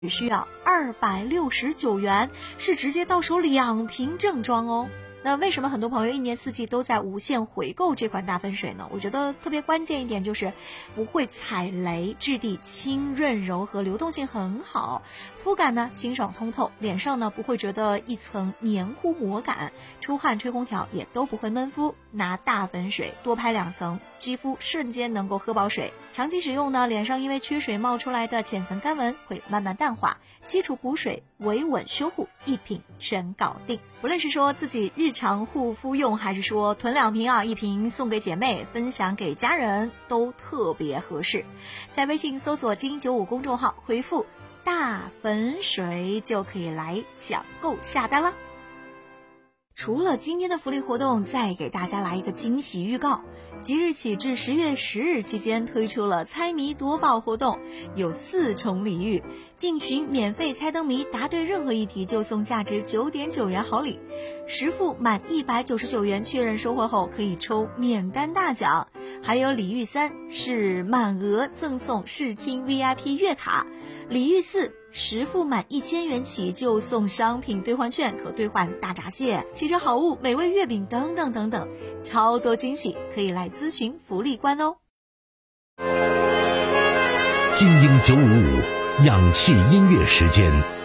只需要269元，是直接到手2瓶正装哦。那为什么很多朋友一年四季都在无限回购这款大分水呢？我觉得特别关键一点就是不会踩雷，质地轻润柔和，流动性很好，肤感呢清爽通透，脸上呢不会觉得一层黏糊膜感，出汗吹空调也都不会闷肤。拿大粉水多拍2层，肌肤瞬间能够喝饱水。长期使用呢，脸上因为缺水冒出来的浅层干纹会慢慢淡化，基础补水维稳修护一瓶全搞定。不论是说自己日常护肤用，还是说囤2瓶啊，1瓶送给姐妹，分享给家人，都特别合适。在微信搜索金95公众号，回复大粉水就可以来抢购下单了。除了今天的福利活动，再给大家来一个惊喜预告。即日起至10月10日期间推出了猜谜夺宝活动，有4重礼遇，进群免费猜灯谜，答对任何一题就送价值9.9元好礼，实付满199元确认收货后可以抽免单大奖。还有礼遇3是满额赠送视听 VIP 月卡，礼遇4实付满1000元起就送商品兑换券，可兑换大闸蟹、汽车好物、美味月饼等等等等，超多惊喜，可以来咨询福利官哦。 精英955氧气音乐时间。